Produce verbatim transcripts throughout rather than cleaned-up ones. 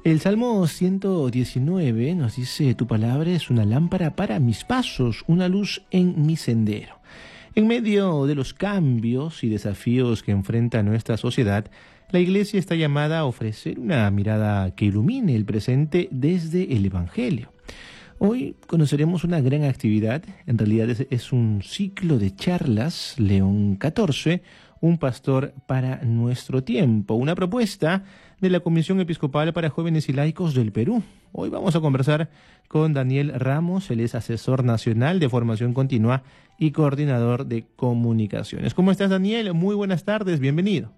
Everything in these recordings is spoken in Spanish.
El Salmo ciento diecinueve nos dice: tu palabra es una lámpara para mis pasos, una luz en mi sendero. En medio de los cambios y desafíos que enfrenta nuestra sociedad, la Iglesia está llamada a ofrecer una mirada que ilumine el presente desde el Evangelio. Hoy conoceremos una gran actividad, en realidad es, es un ciclo de charlas, León catorce, un pastor para nuestro tiempo, una propuesta de la Comisión Episcopal para Jóvenes y Laicos del Perú. Hoy vamos a conversar con Daniel Ramos, él es asesor nacional de formación continua y coordinador de comunicaciones. ¿Cómo estás, Daniel? Muy buenas tardes, bienvenido.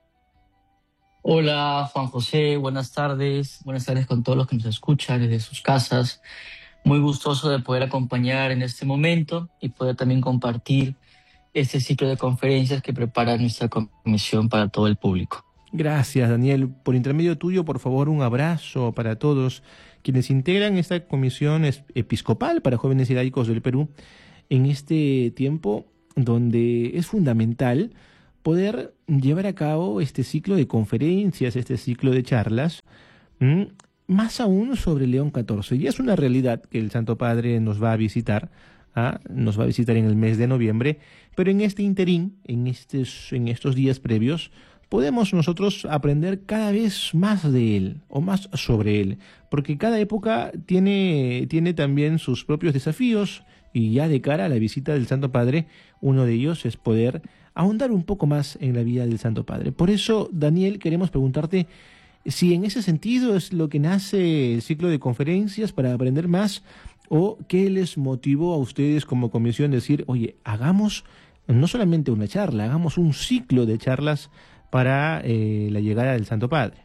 Hola Juan José, buenas tardes, buenas tardes con todos los que nos escuchan desde sus casas. Muy gustoso de poder acompañar en este momento y poder también compartir este ciclo de conferencias que prepara nuestra comisión para todo el público. Gracias, Daniel. Por intermedio tuyo, por favor, un abrazo para todos quienes integran esta comisión episcopal para jóvenes y laicos del Perú en este tiempo donde es fundamental poder llevar a cabo este ciclo de conferencias, este ciclo de charlas, ¿m? Más aún sobre León catorce. Y es una realidad que el Santo Padre nos va a visitar, ¿ah? Nos va a visitar en el mes de noviembre, pero en este interín, en estos, en estos días previos, podemos nosotros aprender cada vez más de él, o más sobre él, porque cada época tiene, tiene también sus propios desafíos, y ya de cara a la visita del Santo Padre, uno de ellos es poder ahondar un poco más en la vida del Santo Padre. Por eso, Daniel, queremos preguntarte si en ese sentido es lo que nace el ciclo de conferencias para aprender más, o qué les motivó a ustedes como comisión decir, oye, hagamos no solamente una charla, hagamos un ciclo de charlas para eh, la llegada del Santo Padre.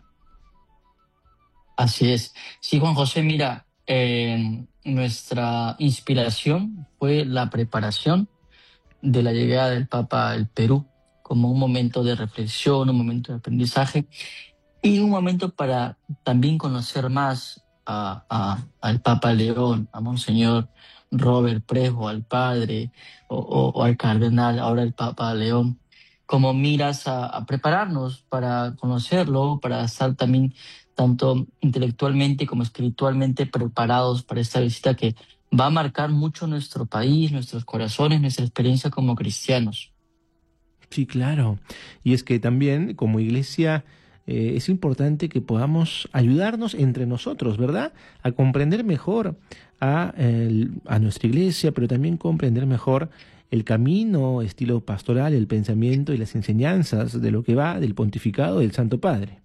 Así es. Sí, Juan José, mira, eh, nuestra inspiración fue la preparación de la llegada del Papa al Perú como un momento de reflexión, un momento de aprendizaje y un momento para también conocer más a, a, al Papa León, a Monseñor Robert Prejo, al Padre o, o, o al Cardenal, ahora el Papa León, como miras a, a prepararnos para conocerlo, para estar también tanto intelectualmente como espiritualmente preparados para esta visita que va a marcar mucho nuestro país, nuestros corazones, nuestra experiencia como cristianos. Sí, claro. Y es que también como iglesia eh, es importante que podamos ayudarnos entre nosotros, ¿verdad? A comprender mejor a, el, a nuestra iglesia, pero también comprender mejor el camino, estilo pastoral, el pensamiento y las enseñanzas de lo que va del pontificado del Santo Padre.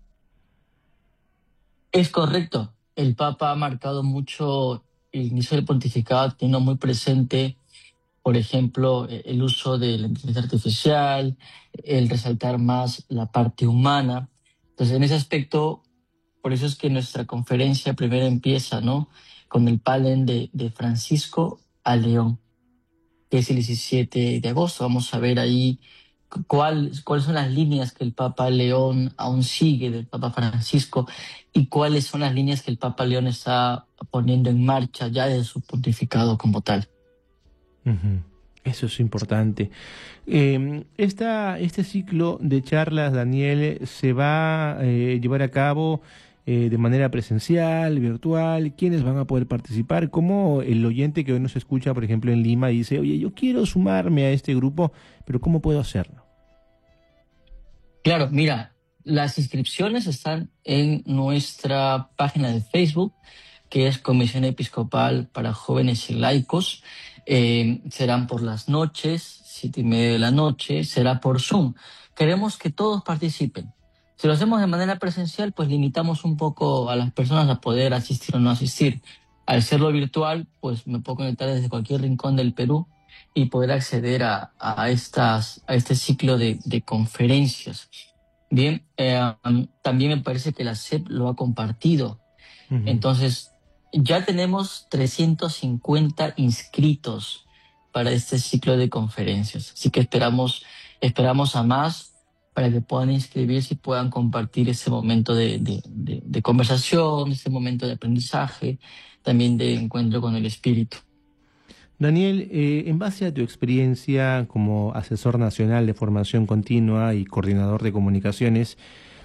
Es correcto. El Papa ha marcado mucho el inicio del pontificado, teniendo muy presente, por ejemplo, eh, el uso de la inteligencia artificial, el resaltar más la parte humana. Entonces, en ese aspecto, por eso es que nuestra conferencia primero empieza, ¿no?, con el Palen de, de Francisco a León, que es el diecisiete de agosto. Vamos a ver ahí cuál, cuáles son las líneas que el Papa León aún sigue del Papa Francisco y cuáles son las líneas que el Papa León está poniendo en marcha ya de su pontificado como tal. Uh-huh. Eso es importante. Eh, esta, este ciclo de charlas, Daniel, se va a eh, llevar a cabo eh, de manera presencial, virtual. ¿Quiénes van a poder participar? ¿Cómo el oyente que hoy nos escucha, por ejemplo, en Lima, dice, oye, yo quiero sumarme a este grupo, pero ¿cómo puedo hacerlo? Claro, mira, las inscripciones están en nuestra página de Facebook, que es Comisión Episcopal para Jóvenes y Laicos. Eh, serán por las noches, siete y media de la noche, será por Zoom. Queremos que todos participen. Si lo hacemos de manera presencial, pues limitamos un poco a las personas a poder asistir o no asistir. Al hacerlo virtual, pues me puedo conectar desde cualquier rincón del Perú y poder acceder a, a, estas, a este ciclo de, de conferencias. Bien, eh, um, también me parece que la S E P lo ha compartido. Uh-huh. Entonces, ya tenemos trescientos cincuenta inscritos para este ciclo de conferencias. Así que esperamos, esperamos a más para que puedan inscribirse y puedan compartir ese momento de, de, de, de conversación, ese momento de aprendizaje, también de encuentro con el Espíritu. Daniel, eh, en base a tu experiencia como asesor nacional de formación continua y coordinador de comunicaciones,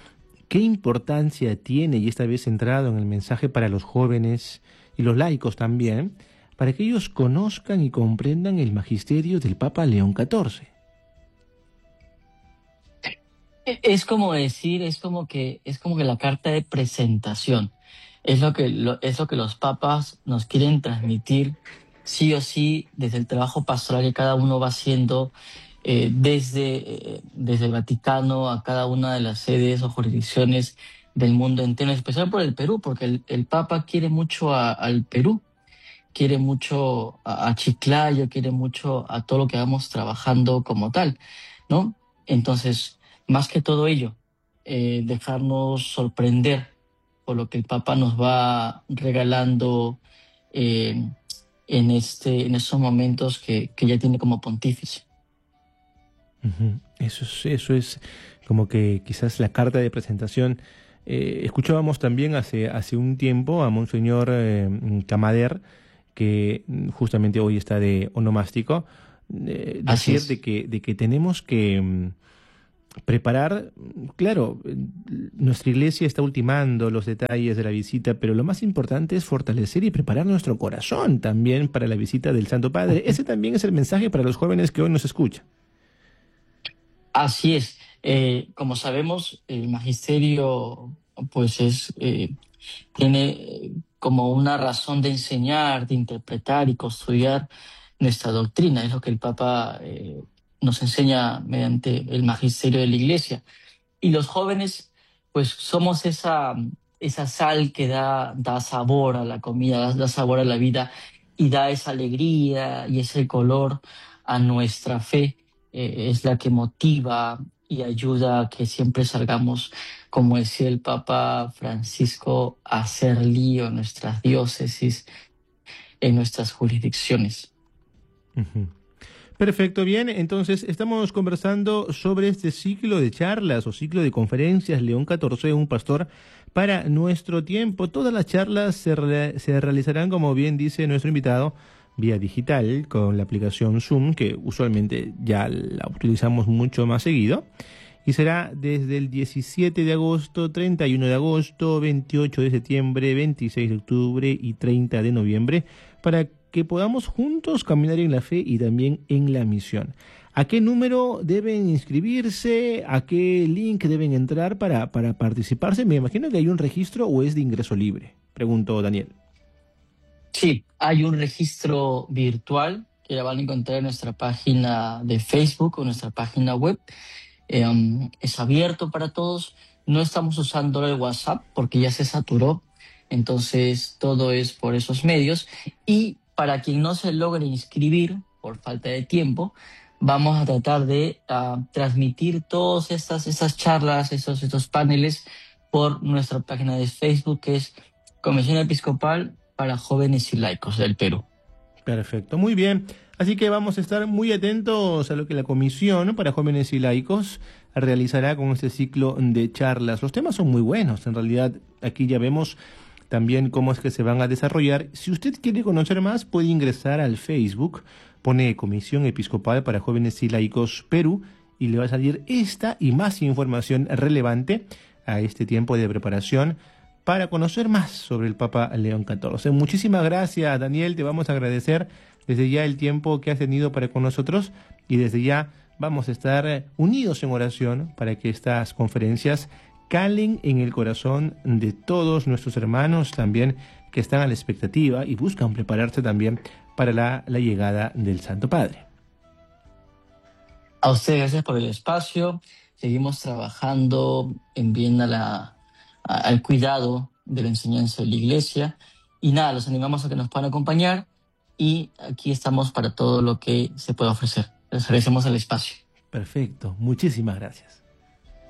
¿Qué importancia tiene, y esta vez centrado en el mensaje para los jóvenes y los laicos también, para que ellos conozcan y comprendan el magisterio del Papa León catorce? Es como decir, es como que, es como que la carta de presentación. Es lo que, lo, es lo que los papas nos quieren transmitir, sí o sí, desde el trabajo pastoral que cada uno va haciendo, eh, desde, eh, desde el Vaticano a cada una de las sedes o jurisdicciones del mundo entero, en especial por el Perú, porque el, el Papa quiere mucho a- al Perú, quiere mucho a, a Chiclayo, quiere mucho a todo lo que vamos trabajando como tal, ¿no? Entonces, más que todo ello, eh, dejarnos sorprender por lo que el Papa nos va regalando eh, en, este, en estos momentos que, que ya tiene como pontífice. Ujú. Eso es, eso es como que quizás la carta de presentación. Eh, escuchábamos también hace, hace un tiempo a Monseñor eh, Camader, que mm, justamente hoy está de onomástico, eh, Así decir de es. que, de que tenemos que mm, preparar, mm, claro, eh, nuestra iglesia está ultimando los detalles de la visita, pero lo más importante es fortalecer y preparar nuestro corazón también para la visita del Santo Padre. Ese también es el mensaje para los jóvenes que hoy nos escuchan. Así es. Eh, como sabemos, el magisterio pues es, eh, tiene eh, como una razón de enseñar, de interpretar y construir nuestra doctrina. Es lo que el Papa eh, nos enseña mediante el magisterio de la Iglesia. Y los jóvenes, pues somos esa, esa sal que da, da sabor a la comida, da, da sabor a la vida y da esa alegría y ese color a nuestra fe. Eh, es la que motiva y ayuda a que siempre salgamos, como decía el Papa Francisco, a hacer lío en nuestras diócesis, en nuestras jurisdicciones. Ujú. Perfecto, bien. Entonces, estamos conversando sobre este ciclo de charlas o ciclo de conferencias León catorce, un pastor para nuestro tiempo. Todas las charlas se, re- se realizarán, como bien dice nuestro invitado, vía digital con la aplicación Zoom, que usualmente ya la utilizamos mucho más seguido. Y será desde el diecisiete de agosto, treinta y uno de agosto, veintiocho de septiembre, veintiséis de octubre y treinta de noviembre, para que podamos juntos caminar en la fe y también en la misión. ¿A qué número deben inscribirse? ¿A qué link deben entrar para, para participarse? Me imagino que hay un registro o es de ingreso libre. Pregunto, Daniel. Sí, hay un registro virtual que la van a encontrar en nuestra página de Facebook o nuestra página web. Eh, um, es abierto para todos. No estamos usando el WhatsApp porque ya se saturó, entonces todo es por esos medios. Y para quien no se logre inscribir por falta de tiempo, vamos a tratar de ah, transmitir todas estas, estas charlas, estos, estos paneles por nuestra página de Facebook, que es Comisión Episcopal para Jóvenes y Laicos del Perú. Perfecto, muy bien. Así que vamos a estar muy atentos a lo que la Comisión para Jóvenes y Laicos realizará con este ciclo de charlas. Los temas son muy buenos, en realidad aquí ya vemos también cómo es que se van a desarrollar. Si usted quiere conocer más, puede ingresar al Facebook, pone Comisión Episcopal para Jóvenes y Laicos Perú y le va a salir esta y más información relevante a este tiempo de preparación para conocer más sobre el Papa León catorce. Muchísimas gracias, Daniel, te vamos a agradecer desde ya el tiempo que has tenido para con nosotros y desde ya vamos a estar unidos en oración para que estas conferencias calen en el corazón de todos nuestros hermanos también que están a la expectativa y buscan prepararse también para la, la llegada del Santo Padre. A ustedes, gracias por el espacio. Seguimos trabajando en bien a la, a- al cuidado de la enseñanza de la iglesia. Y nada, los animamos a que nos puedan acompañar y aquí estamos para todo lo que se pueda ofrecer. Les agradecemos el espacio. Perfecto, muchísimas gracias.